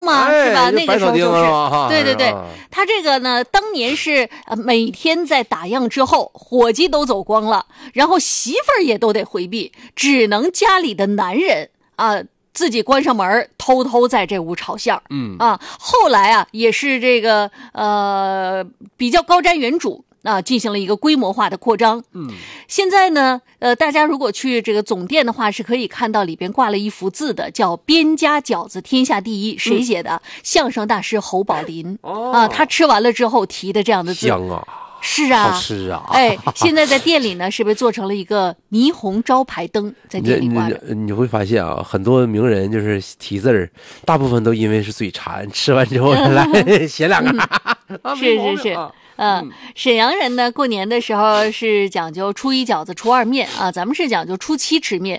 吗？是吧？那个时候就是， 对对对对，他这个呢，当年是每天在打烊之后，伙计都走光了，然后媳妇儿也都得回避，只能家里的男人自己关上门，偷偷在这屋炒馅儿。后来也是这个比较高瞻远瞩。进行了一个规模化的扩张。现在呢，大家如果去这个总店的话，是可以看到里边挂了一幅字的，叫“边家饺子天下第一”，谁写的？相声大师侯宝林。他吃完了之后提的这样的字。 香啊！ 是啊， 好吃啊！ 现在在店里呢，是不是做成了一个霓虹招牌灯在店里挂着？ 你会发现很多名人就是提字儿，大部分都因为是嘴馋，吃完之后来写两个。 是。沈阳人呢，过年的时候是讲究初一饺子，初二面咱们是讲究初七吃面。